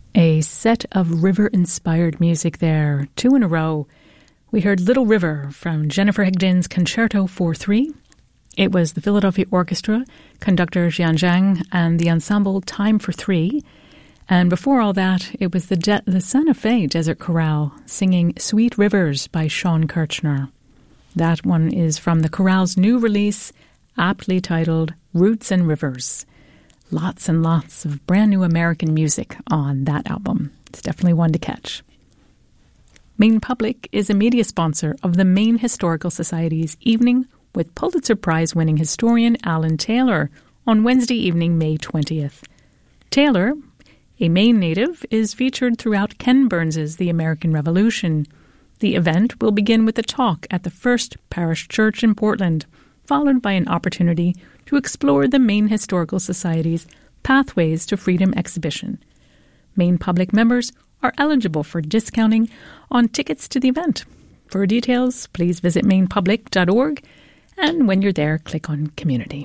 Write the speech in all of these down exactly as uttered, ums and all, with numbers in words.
A set of river-inspired music there, two in a row. We heard Little River from Jennifer Higdon's Concerto for Three. It was the Philadelphia Orchestra, conductor Jian Zhang, and the ensemble Time for Three. And before all that, it was the, De- the Santa Fe Desert Chorale singing Sweet Rivers by Sean Kirchner. That one is from the chorale's new release, aptly titled Roots and Rivers. Lots and lots of brand new American music on that album. It's definitely one to catch. Maine Public is a media sponsor of the Maine Historical Society's Evening with Pulitzer Prize-winning historian Alan Taylor on Wednesday evening, May twentieth. Taylor, a Maine native, is featured throughout Ken Burns's The American Revolution. The event will begin with a talk at the First Parish Church in Portland, followed by an opportunity to explore the Maine Historical Society's Pathways to Freedom exhibition. Maine Public members are eligible for discounting on tickets to the event. For details, please visit maine public dot org, and when you're there, click on Community.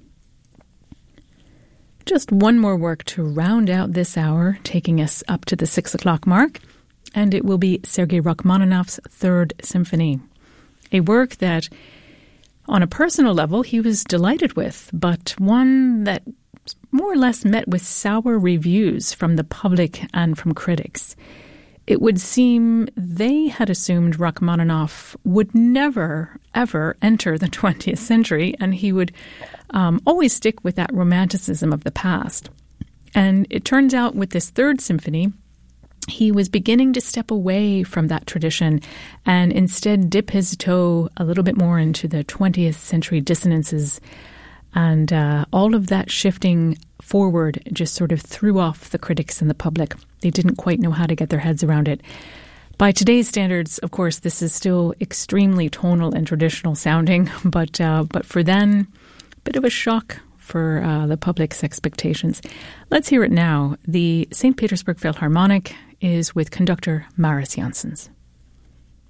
Just one more work to round out this hour, taking us up to the six o'clock mark, and it will be Sergei Rachmaninoff's Third Symphony, a work that on a personal level, he was delighted with, but one that more or less met with sour reviews from the public and from critics. It would seem they had assumed Rachmaninoff would never, ever enter the twentieth century, and he would um, always stick with that romanticism of the past. And it turns out with this Third Symphony, he was beginning to step away from that tradition and instead dip his toe a little bit more into the twentieth century dissonances. And uh, all of that shifting forward just sort of threw off the critics and the public. They didn't quite know how to get their heads around it. By today's standards, of course, this is still extremely tonal and traditional sounding, but uh, but for then, a bit of a shock for uh, the public's expectations. Let's hear it now. The Saint Petersburg Philharmonic is with conductor Maris Janssens.